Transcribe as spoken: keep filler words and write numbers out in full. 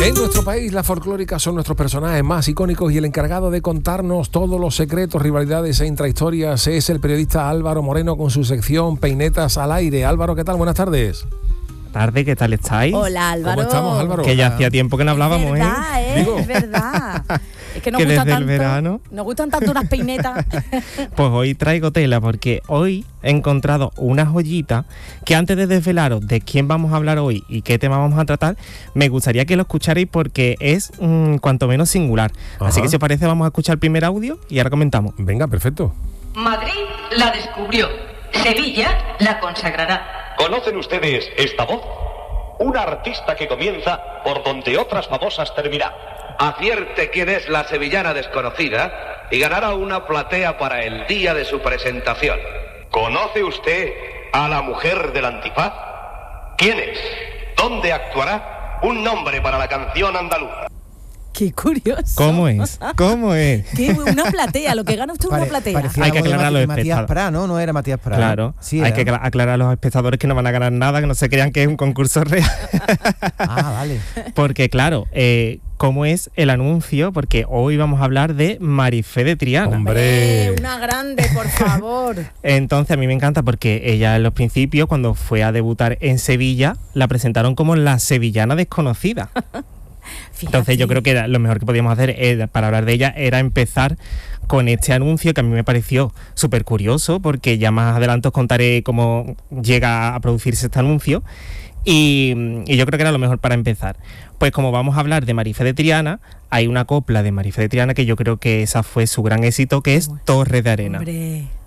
En nuestro país, las folclóricas son nuestros personajes más icónicos y el encargado de contarnos todos los secretos, rivalidades e intrahistorias es el periodista Álvaro Moreno con su sección Peinetas al Aire. Álvaro, ¿qué tal? Buenas tardes. Tarde, ¿qué tal estáis? Hola, Álvaro. ¿Cómo estamos, Álvaro? Que ya hacía tiempo que no hablábamos, es verdad, ¿eh? ¿eh? Digo. Es verdad. Es que nos que gusta desde tanto, el verano. Nos gustan tanto unas peinetas. Pues hoy traigo tela porque hoy he encontrado una joyita que antes de desvelaros de quién vamos a hablar hoy y qué tema vamos a tratar, me gustaría que lo escucharais porque es mmm, cuanto menos singular. Ajá. Así que si os parece vamos a escuchar el primer audio y ahora comentamos. Venga, perfecto. Madrid la descubrió. Sevilla la consagrará. ¿Conocen ustedes esta voz? Una artista que comienza por donde otras famosas terminan. Acierte quién es la sevillana desconocida y ganará una platea para el día de su presentación. ¿Conoce usted a la mujer del antifaz? ¿Quién es? ¿Dónde actuará? Un nombre para la canción andaluza. Qué curioso. ¿Cómo es? ¿Cómo es? ¿Qué? Una platea, lo que gana usted es una platea. Hay que aclarar a los Matías espectadores. Prá, ¿no? No era Matías Prá. Claro, sí, hay que aclarar a los espectadores que no van a ganar nada, que no se crean que es un concurso real. Ah, vale. Porque claro, eh, ¿cómo es el anuncio? Porque hoy vamos a hablar de Marifé de Triana. ¡Hombre! Eh, una grande, por favor. Entonces a mí me encanta porque ella en los principios, cuando fue a debutar en Sevilla, la presentaron como la sevillana desconocida. Fíjate. Entonces yo creo que era lo mejor que podíamos hacer era, para hablar de ella era empezar con este anuncio que a mí me pareció súper curioso porque ya más adelante os contaré cómo llega a producirse este anuncio y, y yo creo que era lo mejor para empezar. Pues como vamos a hablar de Marifé de Triana, hay una copla de Marifé de Triana que yo creo que esa fue su gran éxito, que es Torre de Arena. Hombre.